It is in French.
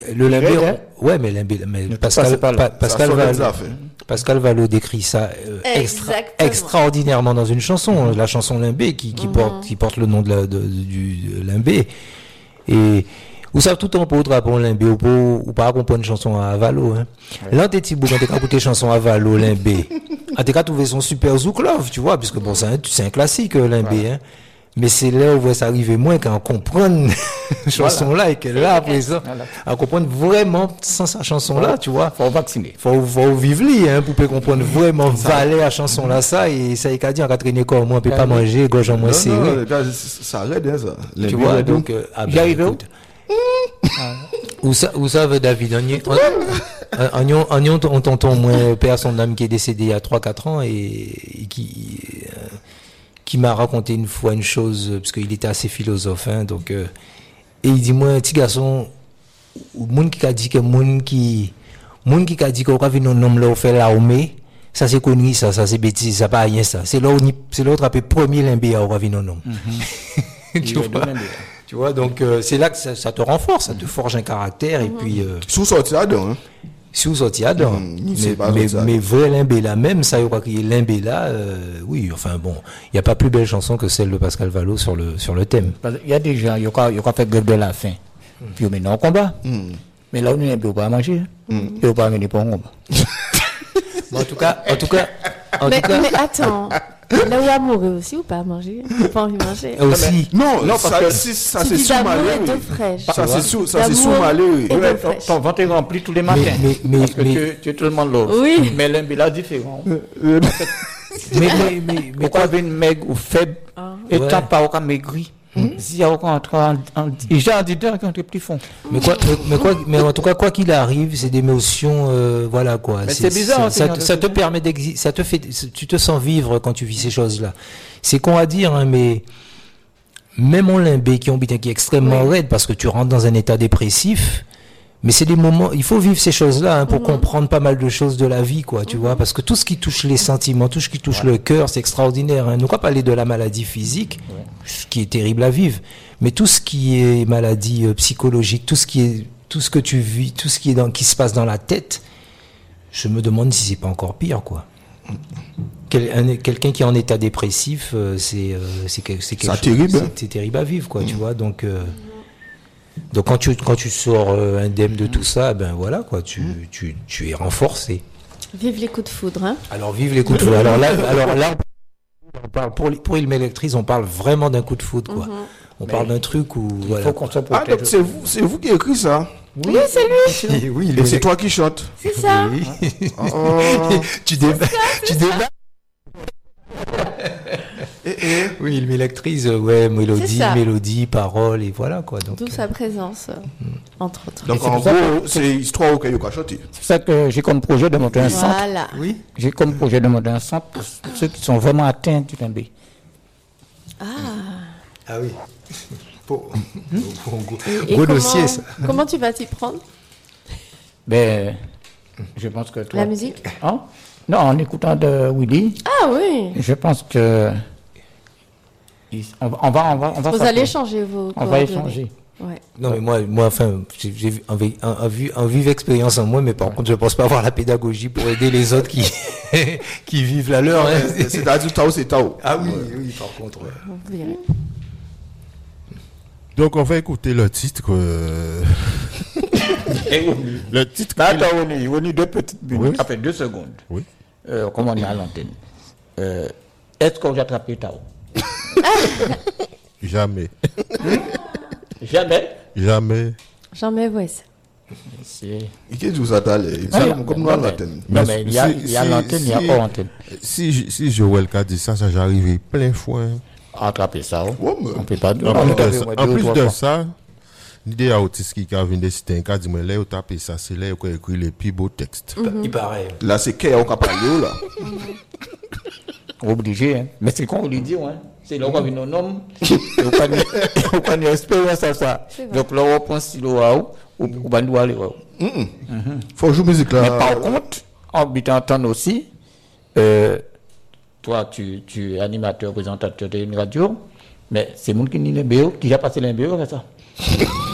Le limbé, ouais, mais limbé, mais Pascal Vallot décrit ça extraordinairement dans une chanson, la chanson Limbé qui porte le nom du limbé. Et ou ça tout en pour drapeau limbé ou pas comprendre une chanson à Vallot hein. Ouais. Là t'es Thibaut quand t'as écouté chanson à Vallot limbé. T'as qu'à trouver son super Zouk Love, tu vois, puisque bon c'est un classique limbé hein. Mais c'est là où ça arrive moins qu'à comprendre chanson là et que là après ça à comprendre vraiment sans sa chanson là tu vois faut vacciner faut vivre li hein pour comprendre vraiment valer la chanson là ça et ça est dit en traîner comme moi on peut pas manger gorge en moins serré ça aide ça tu vois donc j'arrive où ça veut David on t'entend moins père son âme qui est décédé il y a 3-4 ans et qui m'a raconté une fois une chose parce qu'il était assez philosophe hein, donc et il dit moi petit garçon monde qui a dit que monde qui a dit qu'on va venir un homme là faire l'armée ça c'est connu ça c'est bêtise ça pas rien ça c'est l'autre après premier limbé on va venir un homme tu vois donc c'est là que ça te renforce ça te forge un caractère et puis sous sorti là-dedans hein. Si vous sortiez à dedans, mais vrai limbé là même, ça y crois qu'il y a limbé là, oui, enfin bon, il y a pas plus belle chanson que celle de Pascal Vallot sur le thème. Il y a des gens, il y a fait grève de la faim, puis maintenant on combat. Mais là on n'est pas à manger, et on pas mener pour un combat. En tout cas. Mais attends. Là où amoureux aussi ou pas à manger, pas envie de manger. Aussi. Non, parce que ça c'est sous malheur. Ça c'est sous malheur. Ton ventre est rempli tous les matins. Mais tu es tellement lourd. Oui. Mais l'un est différent. Mais quoi une maigre ou faible et t'as pas aucun maigri. Si il y a aucun j'ai un dit qui est plus fond. Mais en tout cas quoi qu'il arrive, c'est des émotions voilà quoi. Mais c'est bizarre ça te permet d'exister, ça te fait tu te sens vivre quand tu vis ces choses-là. C'est con à dire hein, mais même en limbé qui est extrêmement raide parce que tu rentres dans un état dépressif. Mais c'est des moments, il faut vivre ces choses-là hein, pour comprendre pas mal de choses de la vie, quoi, tu vois, parce que tout ce qui touche les sentiments, tout ce qui touche le cœur, c'est extraordinaire. Hein. Nous pas parler de la maladie physique, ce qui est terrible à vivre, mais tout ce qui est maladie psychologique, tout ce que tu vis, tout ce qui se passe dans la tête, je me demande si c'est pas encore pire, quoi. Quelqu'un qui est en état dépressif, c'est terrible à vivre, quoi, tu vois, donc quand tu sors indemne de tout ça, ben voilà quoi, tu es renforcé. Vive les coups de foudre, hein. Alors vive les coups de foudre. Alors là, on parle pour Ilme Electrice, on parle vraiment d'un coup de foudre quoi. On parle d'un truc où voilà. Faut qu'on se protège. Ah donc c'est vous qui écrit ça. Oui, c'est lui. Oui, et c'est toi qui chante. C'est ça. Oui. Tu débats. Oui, Ilme Electrice, ouais, mélodie, paroles et voilà quoi. Donc d'où sa présence, entre autres. Donc en gros, c'est histoire auquel il a chanté. C'est ça que j'ai comme projet de monter un centre. Voilà. Oui. J'ai comme projet de monter un centre pour ceux qui sont vraiment atteints du limbé. Ah oui. Gros dossier ça. Comment tu vas t'y prendre? Ben, je pense que toi. La musique? Hein? Non, en écoutant de Willy. Ah oui. Je pense que on va. Vous allez changer vos. On va échanger. Ouais. Non mais moi enfin j'ai un vive expérience en moi mais par contre je pense pas avoir la pédagogie pour aider les autres qui vivent la leur. Hein. C'est-à-dire Tao c'est Tao. Ah oui par contre. Ouais. Donc on va écouter le titre. Le titre. Attends, on y 2 petites minutes. Après 2 secondes. Oui. Comment on est à l'antenne. Est-ce qu'on va attraper Tao? Jamais. Jamais, ouais. Il y a du Zadal, comme nous à l'antenne. Non, mais il y a l'antenne, il y a pas l'antenne. Si Joël a dit ça j'arrive plein de fois. Attraper ça. On peut pas. En plus de ça, l'idée à autiste qui a vu citer un cas dit moi là où taper ça c'est là où écrit les plus beaux textes. Il paraît. Là c'est qu'il y a un parler là. Obligé hein. Mais c'est qu'on lui dit hein. C'est là où on vient un homme. On pas une expérience à ça. Donc là on prend stylo ou va nous aller. Faut jouer musique là. Mais par contre, en habitant aussi toi tu es animateur présentateur d'une radio mais c'est monde qui n'y les BO qui a passé les BO comme ça.